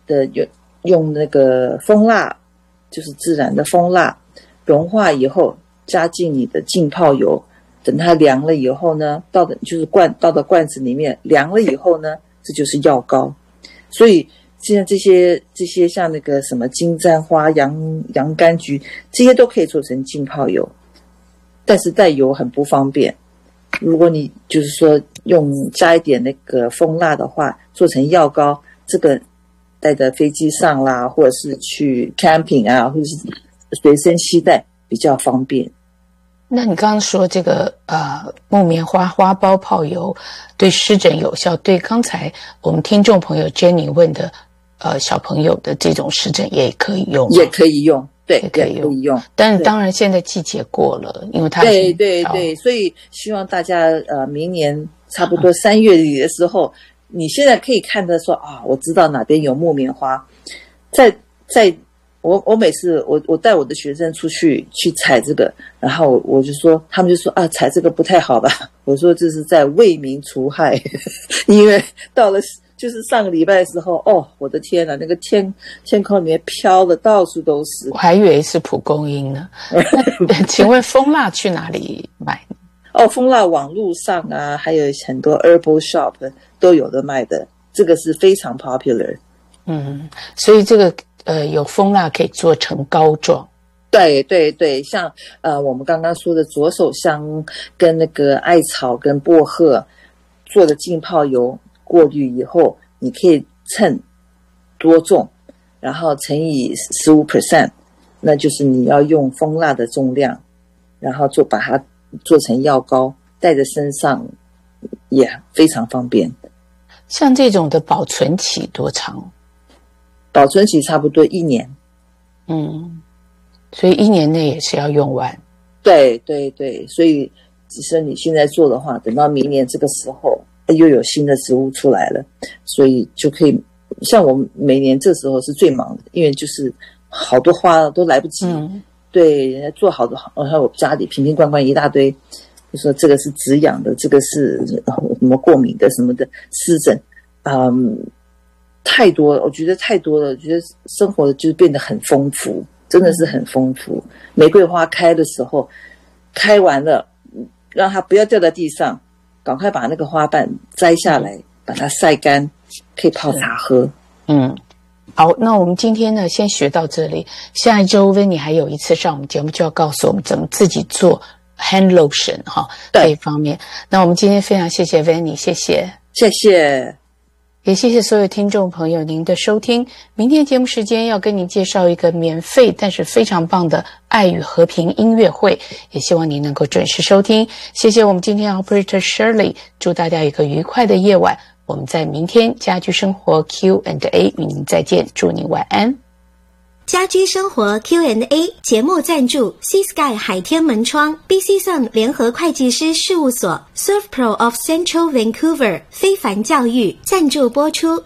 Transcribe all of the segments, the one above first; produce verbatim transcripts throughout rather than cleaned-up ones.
的用用那个蜂蜡，就是自然的蜂蜡，融化以后加进你的浸泡油，等它凉了以后呢，倒的就是罐倒到罐子里面，凉了以后呢，这就是药膏。所以现在这些这些像那个什么金盏花、洋洋甘菊，这些都可以做成浸泡油，但是带油很不方便。如果你就是说用加一点那个蜂蜡的话，做成药膏，这个带在飞机上啦，或者是去 camping 啊，或者是随身携带比较方便。 那你刚刚说这个呃木棉花花苞泡油对湿疹有效，对刚才我们听众朋友 Jenny 问的呃小朋友的这种湿疹也可以用， 也可以用，对， 也可以用， 可以用。 但是当然现在季节过了，因为它对对对，所以希望大家呃明年差不多三月底的时候，你现在可以看得说啊，我知道哪边有木棉花，在在。我我每次我我带我的学生出去去采这个，然后我就说，他们就说啊，采这个不太好吧？我说这是在为民除害，因为到了就是上个礼拜的时候，哦，我的天哪，那个天天空里面飘的到处都是， 我还以为是蒲公英呢。请问蜂蜡去哪里买？ 哦，蜂蜡网络上啊，还有很多 herbal shop 都有的卖的，这个是非常 popular。 嗯，所以这个。呃，有蜂蜡可以做成膏状， 对对对，像呃我们刚刚说的左手香跟那个艾草跟薄荷做的浸泡油，过滤以后，你可以称多重，然后乘以 百分之十五， 那就是你要用蜂蜡的重量，然后做把它做成药膏，带在身上也非常方便。 像这种的保存期多长？ 保存期差不多一年。 嗯，所以一年内也是要用完。 对对对，所以只是你现在做的话，等到明年这个时候又有新的植物出来了，所以就可以像我们每年这时候是最忙的，因为就是好多花都来不及。嗯、对，人家做好的，然后我家里瓶瓶罐罐一大堆，就说这个是止痒的，这个是什么过敏的什么的湿疹，嗯。太多了，我觉得太多了。我觉得生活就变得很丰富，真的是很丰富。玫瑰花开的时候，开完了，让它不要掉在地上，赶快把那个花瓣摘下来，把它晒干，可以泡茶喝。 嗯，好，那我们今天呢，先学到这里。下一周温妮还有一次上我们节目，就要告诉我们怎么自己做 hand lotion 哈，这一方面。那我们今天非常谢谢温妮，谢谢， 谢谢。 也谢谢所有听众朋友您的收听。明天节目时间要跟您介绍一个免费但是非常棒的爱与和平音乐会，也希望您能够准时收听。谢谢我们今天 Operator Shirley， 祝大家有一个愉快的夜晚。我们在明天家居生活 Q and A 与您再见，祝您晚安。 家居生活 Q and A 节目赞助 C-Sky 海天门窗 B C Sun 联合会计师事务所 ServPro of Central Vancouver 非凡教育赞助播出。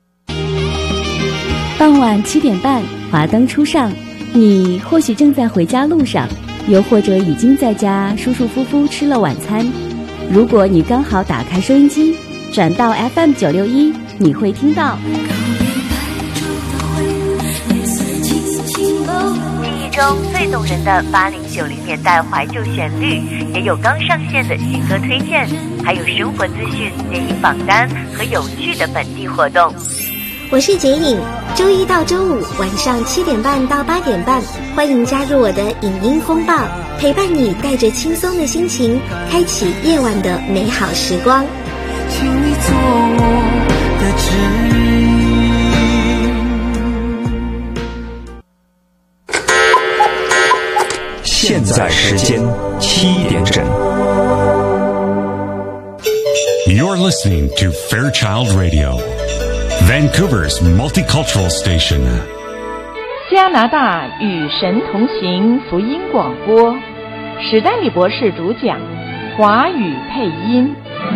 傍晚七点半，华灯初上，你或许正在回家路上，又或者已经在家舒舒服服吃了晚餐。如果你刚好打开收音机，转到 F M 九六一，你会听到中最动人的八零九零年代怀旧旋律，也有刚上线的新歌推荐，还有生活资讯、电影榜单和有趣的本地活动。 我是杰颖，周一到周五晚上七点半到八点半，欢迎加入我的影音风暴，陪伴你带着轻松的心情，开启夜晚的美好时光。请你做我的指引。 现在时间七点整。 You're listening to Fairchild Radio, Vancouver's multicultural station. 加拿大与神同行福音广播，史丹利博士主讲，华语配音。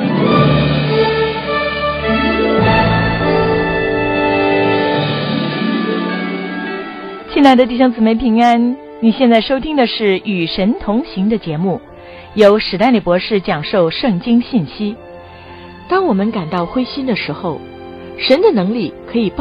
亲爱的弟兄姊妹平安，你现在收听的是与神同行的节目，由史丹利博士讲授圣经信息。当我们感到灰心的时候，神的能力可以